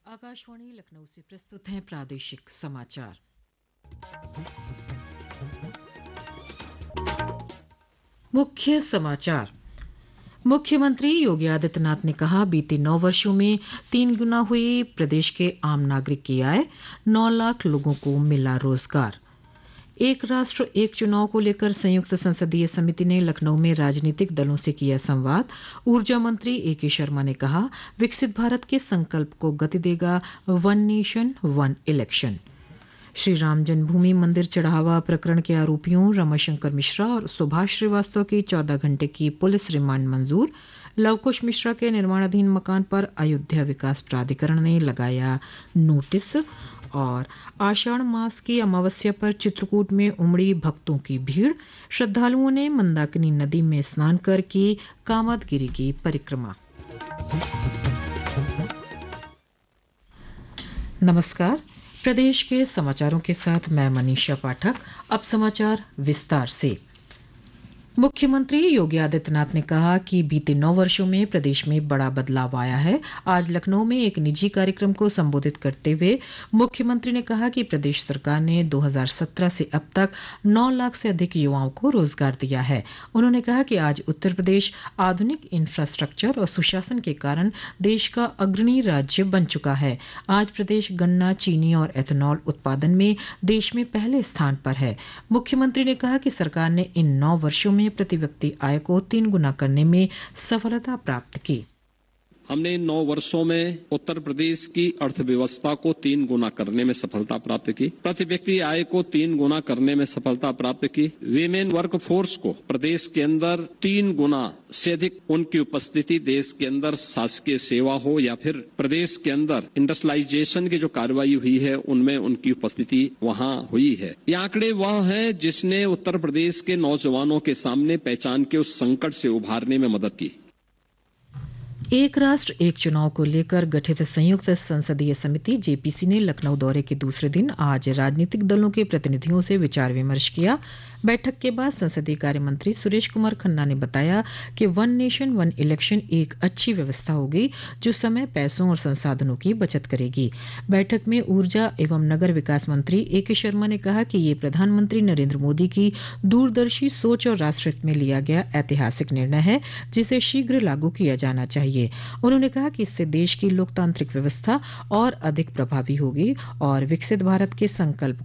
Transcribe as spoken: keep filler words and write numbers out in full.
आकाशवाणी लखनऊ से प्रस्तुत हैं प्रादेशिक समाचार। मुख्य समाचार। मुख्यमंत्री योगी आदित्यनाथ ने कहा, बीते नौ वर्षों में तीन गुना हुई प्रदेश के आम नागरिक की आय, नौ लाख लोगों को मिला रोजगार। एक राष्ट्र एक चुनाव को लेकर संयुक्त संसदीय समिति ने लखनऊ में राजनीतिक दलों से किया संवाद। ऊर्जा मंत्री ए के शर्मा ने कहा, विकसित भारत के संकल्प को गति देगा one nation one election. Shri Ram जन्मभूमि मंदिर चढ़ावा प्रकरण के आरोपियों रमाशंकर मिश्रा और सुभाष श्रीवास्तव की चौदह घंटे की पुलिस रिमांड मंजूर। लवकुश मिश्रा के निर्माणाधीन मकान पर अयोध्या विकास प्राधिकरण ने लगाया नोटिस। और आषाढ़ मास की अमावस्या पर चित्रकूट में उमड़ी भक्तों की भीड़। श्रद्धालुओं ने मंदाकिनी नदी में स्नान कर की कामदगिरि की परिक्रमा। नमस्कार, प्रदेश के समाचारों के साथ मैं मनीषा पाठक। अब समाचार विस्तार से। मुख्यमंत्री योगी आदित्यनाथ ने कहा कि बीते नौ वर्षों में प्रदेश में बड़ा बदलाव आया है। आज लखनऊ में एक निजी कार्यक्रम को संबोधित करते हुए मुख्यमंत्री ने कहा कि प्रदेश सरकार ने दो हज़ार सत्रह से अब तक नौ लाख से अधिक युवाओं को रोजगार दिया है। उन्होंने कहा कि आज उत्तर प्रदेश आधुनिक इंफ्रास्ट्रक्चर और सुशासन के कारण देश का अग्रणी राज्य बन चुका है। आज प्रदेश गन्ना, चीनी और एथेनॉल उत्पादन में देश में पहले स्थान पर है। मुख्यमंत्री ने कहा कि सरकार ने इन नौ वर्षों में प्रति व्यक्ति आय को तीन गुना करने में सफलता प्राप्त की। हमने इन नौ वर्षों में उत्तर प्रदेश की अर्थव्यवस्था को तीन गुना करने में सफलता प्राप्त की, प्रति व्यक्ति आय को तीन गुना करने में सफलता प्राप्त की, वीमेन वर्क फोर्स को प्रदेश के अंदर तीन गुना से अधिक उनकी उपस्थिति देश के अंदर शासकीय सेवा हो या फिर प्रदेश के अंदर इंडस्ट्रियलाइजेशन की जो कार्रवाई हुई है उनमें उनकी उपस्थिति वहां हुई है। ये आंकड़े वह है जिसने उत्तर प्रदेश के नौजवानों के सामने पहचान के उस संकट से उभारने में मदद की। एक राष्ट्र एक चुनाव को लेकर गठित संयुक्त संसदीय समिति जेपीसी ने लखनऊ दौरे के दूसरे दिन आज राजनीतिक दलों के प्रतिनिधियों से विचार विमर्श किया। बैठक के बाद संसदीय कार्य मंत्री सुरेश कुमार खन्ना ने बताया कि वन नेशन वन इलेक्शन एक अच्छी व्यवस्था होगी जो समय, पैसों और संसाधनों की बचत करेगी। बैठक में ऊर्जा एवं नगर विकास मंत्री ए के शर्मा ने कहा कि ये प्रधानमंत्री नरेंद्र मोदी की दूरदर्शी सोच और राष्ट्रहित में लिया गया ऐतिहासिक निर्णय है जिसे शीघ्र लागू किया जाना चाहिए। उन्होंने कहा कि इससे देश की लोकतांत्रिक व्यवस्था और अधिक प्रभावी होगी और विकसित भारत के संकल्प